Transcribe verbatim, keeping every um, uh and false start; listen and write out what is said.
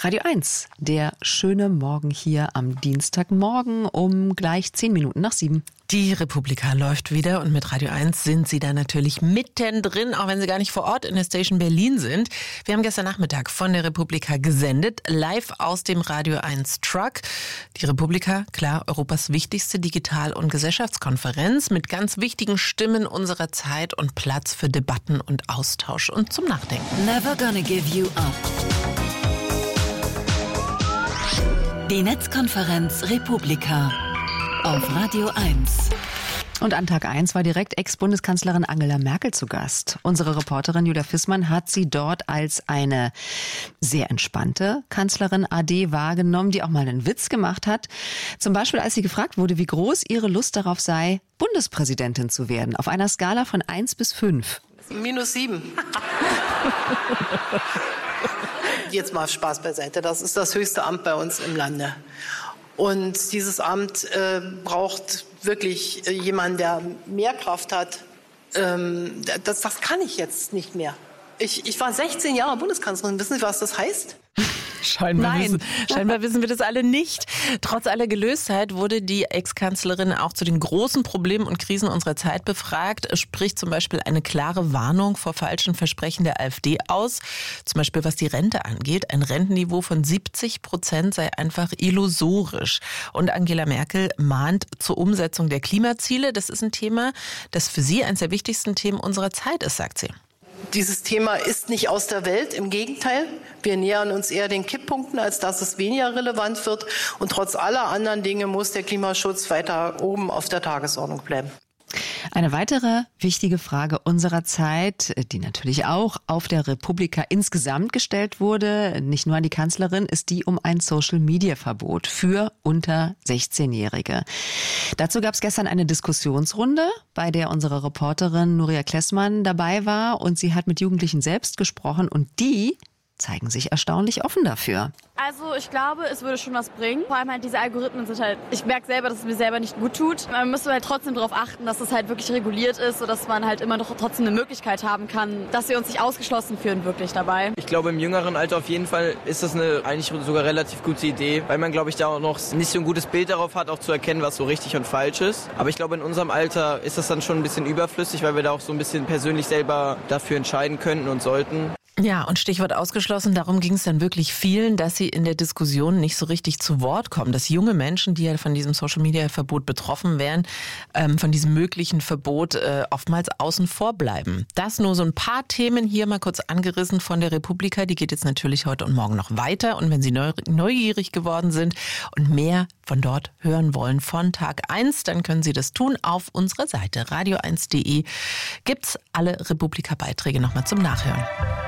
Radio eins, der schöne Morgen hier am Dienstagmorgen um gleich zehn Minuten nach sieben. Die Republika läuft wieder und mit Radio eins sind Sie da natürlich mittendrin, auch wenn Sie gar nicht vor Ort in der Station Berlin sind. Wir haben gestern Nachmittag von der Republika gesendet, live aus dem Radio eins Truck. Die Republika, klar, Europas wichtigste Digital- und Gesellschaftskonferenz mit ganz wichtigen Stimmen unserer Zeit und Platz für Debatten und Austausch und zum Nachdenken. Never gonna give you up. Die Netzkonferenz Republika auf Radio eins. Und an Tag eins war direkt Ex-Bundeskanzlerin Angela Merkel zu Gast. Unsere Reporterin Julia Fissmann hat sie dort als eine sehr entspannte Kanzlerin A D wahrgenommen, die auch mal einen Witz gemacht hat. Zum Beispiel, als sie gefragt wurde, wie groß ihre Lust darauf sei, Bundespräsidentin zu werden. Auf einer Skala von eins bis fünf. Minus sieben. Jetzt mal Spaß beiseite. Das ist das höchste Amt bei uns im Lande. Und dieses Amt äh, braucht wirklich äh, jemanden, der mehr Kraft hat. Ähm, das, das kann ich jetzt nicht mehr. Ich, ich war sechzehn Jahre Bundeskanzlerin. Wissen Sie, was das heißt? Scheinbar wissen, scheinbar wissen wir das alle nicht. Trotz aller Gelöstheit wurde die Ex-Kanzlerin auch zu den großen Problemen und Krisen unserer Zeit befragt. Es spricht zum Beispiel eine klare Warnung vor falschen Versprechen der AfD aus. Zum Beispiel was die Rente angeht. Ein Rentenniveau von siebzig Prozent sei einfach illusorisch. Und Angela Merkel mahnt zur Umsetzung der Klimaziele. Das ist ein Thema, das für sie eines der wichtigsten Themen unserer Zeit ist, sagt sie. Dieses Thema ist nicht aus der Welt, im Gegenteil. Wir nähern uns eher den Kipppunkten, als dass es weniger relevant wird. Und trotz aller anderen Dinge muss der Klimaschutz weiter oben auf der Tagesordnung bleiben. Eine weitere wichtige Frage unserer Zeit, die natürlich auch auf der Republika insgesamt gestellt wurde, nicht nur an die Kanzlerin, ist die um ein Social-Media-Verbot für unter sechzehnjährige. Dazu gab es gestern eine Diskussionsrunde, bei der unsere Reporterin Nuria Klessmann dabei war und sie hat mit Jugendlichen selbst gesprochen und die zeigen sich erstaunlich offen dafür. Also ich glaube, es würde schon was bringen. Vor allem halt diese Algorithmen sind halt, ich merke selber, dass es mir selber nicht gut tut. Man müsste halt trotzdem darauf achten, dass es halt wirklich reguliert ist, sodass man halt immer noch trotzdem eine Möglichkeit haben kann, dass wir uns nicht ausgeschlossen fühlen wirklich dabei. Ich glaube, im jüngeren Alter auf jeden Fall ist das eine eigentlich sogar relativ gute Idee, weil man, glaube ich, da auch noch nicht so ein gutes Bild darauf hat, auch zu erkennen, was so richtig und falsch ist. Aber ich glaube, in unserem Alter ist das dann schon ein bisschen überflüssig, weil wir da auch so ein bisschen persönlich selber dafür entscheiden könnten und sollten. Ja, und Stichwort ausgeschlossen, darum ging es dann wirklich vielen, dass sie in der Diskussion nicht so richtig zu Wort kommen. Dass junge Menschen, die ja von diesem Social-Media-Verbot betroffen wären, ähm, von diesem möglichen Verbot äh, oftmals außen vor bleiben. Das nur so ein paar Themen hier mal kurz angerissen von der Republika. Die geht jetzt natürlich heute und morgen noch weiter. Und wenn Sie neu, neugierig geworden sind und mehr von dort hören wollen von Tag eins, dann können Sie das tun auf unserer Seite radio eins punkt de. Gibt's alle Republika-Beiträge nochmal zum Nachhören.